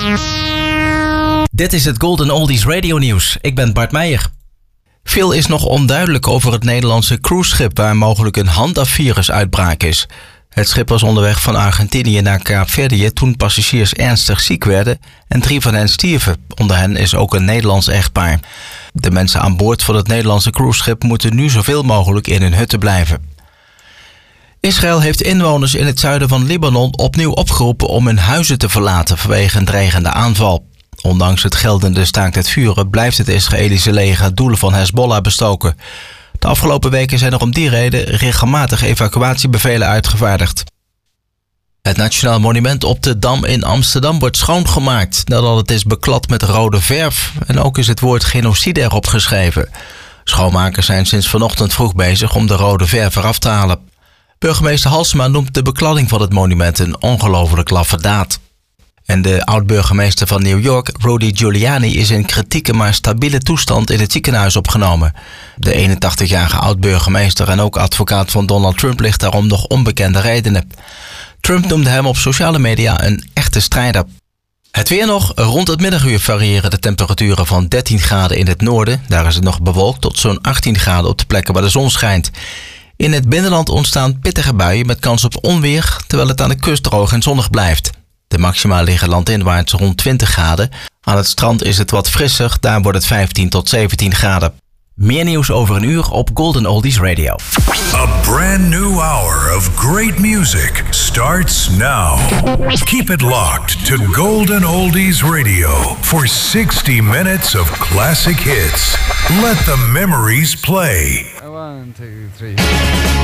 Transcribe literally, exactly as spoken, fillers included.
Dit is het Golden Oldies Radio Nieuws. Ik ben Bart Meijer. Veel is nog onduidelijk over het Nederlandse cruiseschip waar mogelijk een Hantavirus uitbraak is. Het schip was onderweg van Argentinië naar Kaapverdië toen passagiers ernstig ziek werden en drie van hen stierven. Onder hen is ook een Nederlands echtpaar. De mensen aan boord van het Nederlandse cruiseschip moeten nu zoveel mogelijk in hun hutten blijven. Israël heeft inwoners in het zuiden van Libanon opnieuw opgeroepen om hun huizen te verlaten vanwege een dreigende aanval. Ondanks het geldende staakt het vuren blijft het Israëlische leger doelen van Hezbollah bestoken. De afgelopen weken zijn er om die reden regelmatig evacuatiebevelen uitgevaardigd. Het Nationaal Monument op de Dam in Amsterdam wordt schoongemaakt nadat het is beklad met rode verf. En ook is het woord genocide erop geschreven. Schoonmakers zijn sinds vanochtend vroeg bezig om de rode verf eraf te halen. Burgemeester Halsema noemt de bekladding van het monument een ongelooflijk laffe daad. En de oud-burgemeester van New York, Rudy Giuliani, is in kritieke maar stabiele toestand in het ziekenhuis opgenomen. De eenentachtigjarige oud-burgemeester en ook advocaat van Donald Trump ligt daarom nog onbekende redenen. Trump noemde hem op sociale media een echte strijder. Het weer nog. Rond het middaguur variëren de temperaturen van dertien graden in het noorden. Daar is het nog bewolkt tot zo'n achttien graden op de plekken waar de zon schijnt. In het binnenland ontstaan pittige buien met kans op onweer, terwijl het aan de kust droog en zonnig blijft. De maxima liggen landinwaarts rond twintig graden. Aan het strand is het wat frisser, daar wordt het vijftien tot zeventien graden. Meer nieuws over een uur op Golden Oldies Radio. A brand new hour of great music starts now. Keep it locked to Golden Oldies Radio for sixty minutes of classic hits. Let the memories play. One, two, three.